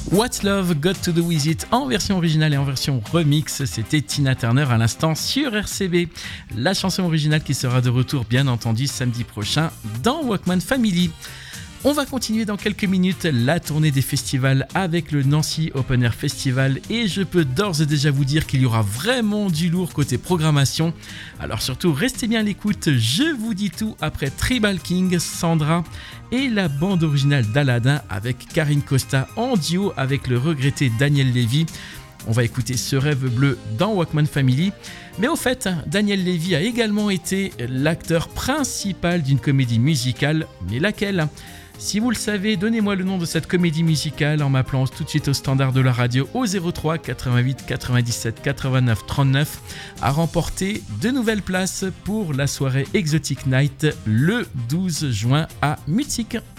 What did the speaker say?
What's Love Got to Do With It en version originale et en version remix, c'était Tina Turner à l'instant sur RCB. La chanson originale qui sera de retour bien entendu samedi prochain dans Walkman Family. On va continuer dans quelques minutes la tournée des festivals avec le Nancy Open Air Festival et je peux d'ores et déjà vous dire qu'il y aura vraiment du lourd côté programmation. Alors surtout restez bien à l'écoute, je vous dis tout après Tribal King, Sandra et la bande originale d'Aladin avec Karine Costa en duo avec le regretté Daniel Levy. On va écouter Ce rêve bleu dans Walkman Family. Mais au fait, Daniel Levy a également été l'acteur principal d'une comédie musicale. Mais laquelle ? Si vous le savez, donnez-moi le nom de cette comédie musicale en m'appelant tout de suite au standard de la radio au 03 88 97 89 39 à remporter de nouvelles places pour la soirée Exotic Night le 12 juin à Mutzig.